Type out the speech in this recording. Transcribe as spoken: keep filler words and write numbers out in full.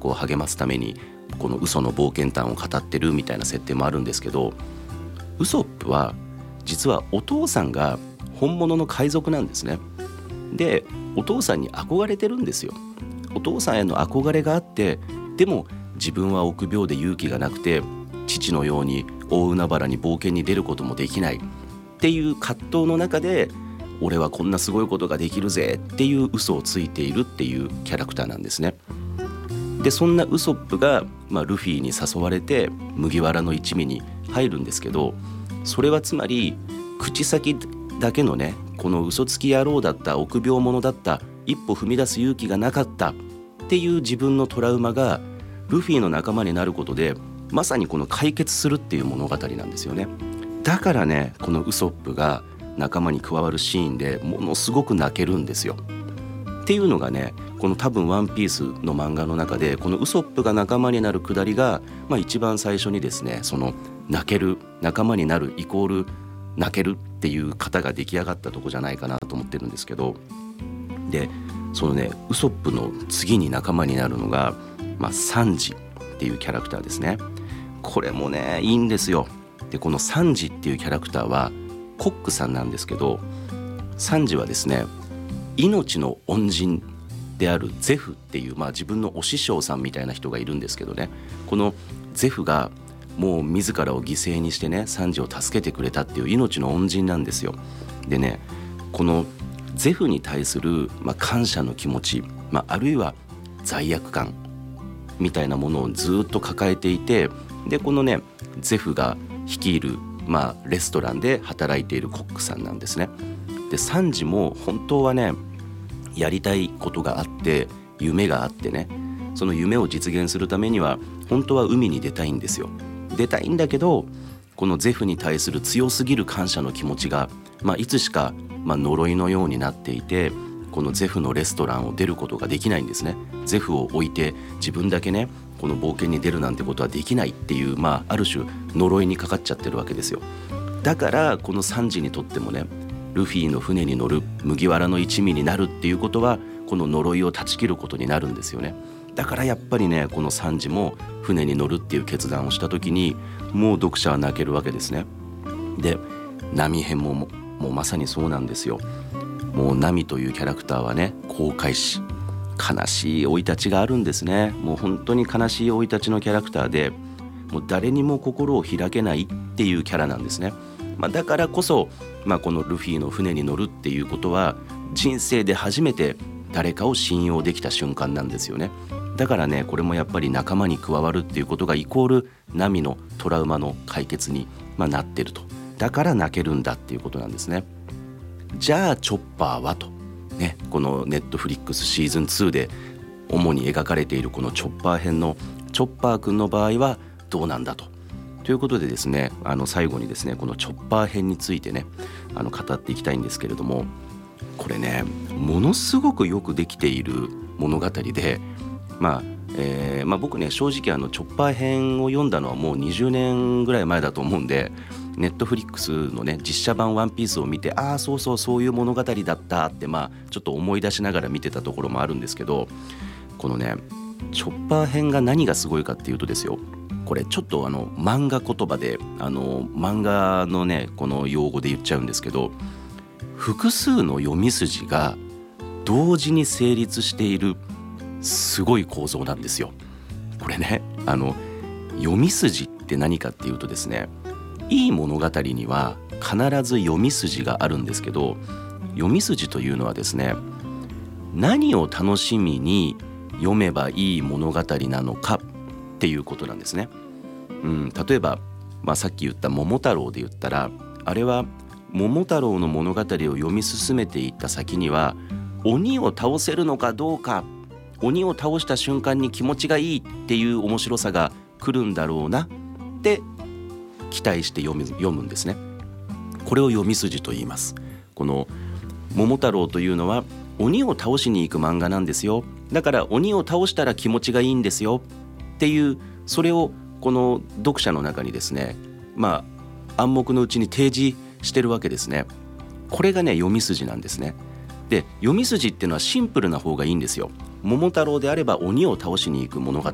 こう励ますためにこのウソの冒険譚を語ってるみたいな設定もあるんですけど、ウソップは実はお父さんが本物の海賊なんですね。でお父さんに憧れてるんですよ。お父さんへの憧れがあって、でも自分は臆病で勇気がなくて父のように大海原に冒険に出ることもできないっていう葛藤の中で、俺はこんなすごいことができるぜっていう嘘をついているっていうキャラクターなんですね。でそんなウソップが、まあ、ルフィに誘われて麦わらの一味に入るんですけど、それはつまり口先だけのね、この嘘つき野郎だった、臆病者だった、一歩踏み出す勇気がなかったっていう自分のトラウマがルフィの仲間になることでまさにこの解決するっていう物語なんですよね。だからね、このウソップが仲間に加わるシーンでものすごく泣けるんですよ。っていうのがね、この多分ワンピースの漫画の中でこのウソップが仲間になるくだりが、まあ、一番最初にですね、その泣ける、仲間になるイコール泣けるっていう型が出来上がったとこじゃないかなと思ってるんですけど、でそのねウソップの次に仲間になるのが、まあ、サンジっていうキャラクターですね。これもねいいんですよ。でこのサンジっていうキャラクターはコックさんなんですけど、サンジはですね命の恩人であるゼフっていう、まあ、自分のお師匠さんみたいな人がいるんですけどね、このゼフがもう自らを犠牲にしてねサンジを助けてくれたっていう命の恩人なんですよ。でね、このゼフに対する、まあ、感謝の気持ち、まあ、あるいは罪悪感みたいなものをずっと抱えていて、でこのねゼフが率いる、まあ、レストランで働いているコックさんなんですね。でサンジも本当はねやりたいことがあって夢があってね、その夢を実現するためには本当は海に出たいんですよ。出たいんだけど、このゼフに対する強すぎる感謝の気持ちが、まあ、いつしか、まあ、呪いのようになっていて、このゼフのレストランを出ることができないんですね。ゼフを置いて自分だけねこの冒険に出るなんてことはできないっていう、まあ、ある種呪いにかかっちゃってるわけですよ。だからこのサンジにとってもね、ルフィの船に乗る、麦わらの一味になるっていうことはこの呪いを断ち切ることになるんですよね。だからやっぱりね、このサンジも船に乗るっていう決断をした時にもう読者は泣けるわけですね。でナミ編ももうまさにそうなんですよ。もうナミというキャラクターはね航海士、悲しい生い立ちがあるんですね。もう本当に悲しい生い立ちのキャラクターで、もう誰にも心を開けないっていうキャラなんですね。まあ、だからこそ、まあ、このルフィの船に乗るっていうことは人生で初めて誰かを信用できた瞬間なんですよね。だからね、これもやっぱり仲間に加わるっていうことがイコールナミのトラウマの解決に、まあ、なってると。だから泣けるんだっていうことなんですね。じゃあチョッパーはと、ね、このネットフリックスシーズンツーで主に描かれているこのチョッパー編のチョッパーくんの場合はどうなんだと。ということでですね、あの最後にですねこのチョッパー編についてねあの語っていきたいんですけれども、これねものすごくよくできている物語で、まあえーまあ、僕ね正直あのチョッパー編を読んだのはもうにじゅうねんぐらい前だと思うんで、ネットフリックスのね実写版ワンピースを見て、ああそうそうそういう物語だったって、まあちょっと思い出しながら見てたところもあるんですけど、このねチョッパー編が何がすごいかっていうとですよ、これちょっとあの漫画言葉であの漫画のねこの用語で言っちゃうんですけど、複数の読み筋が同時に成立しているすごい構造なんですよ。これね、あの読み筋って何かっていうとですね、いい物語には必ず読み筋があるんですけど、読み筋というのはですね、何を楽しみに読めばいい物語なのかっていうことなんですね。うん、例えば、まあ、さっき言った桃太郎で言ったら、あれは桃太郎の物語を読み進めていった先には鬼を倒せるのかどうか、鬼を倒した瞬間に気持ちがいいっていう面白さが来るんだろうなって期待して読む、読むんですね。これを読み筋と言います。この桃太郎というのは鬼を倒しに行く漫画なんですよ。だから鬼を倒したら気持ちがいいんですよっていう、それをこの読者の中にですね、まあ暗黙のうちに提示してるわけですね。これがね読み筋なんですね。で読み筋っていうのはシンプルな方がいいんですよ。桃太郎であれば鬼を倒しに行く物語